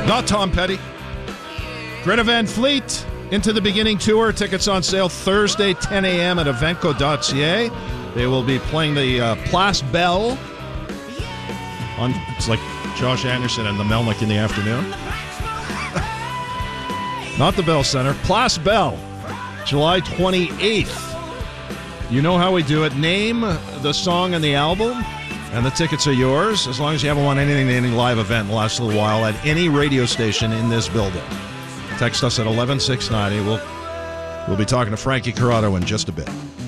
Not Tom Petty. Greta Van Fleet, Into the Beginning Tour. Tickets on sale Thursday, 10 a.m. at evenco.ca. They will be playing the Place Belle. It's like Josh Anderson and the Melnick in the afternoon. Not the Bell Center. Place Belle, July 28th. You know how we do it. Name the song and the album, and the tickets are yours, as long as you haven't won anything in any live event in the last little while at any radio station in this building. Text us at 11690. We'll be talking to Frankie Corrado in just a bit.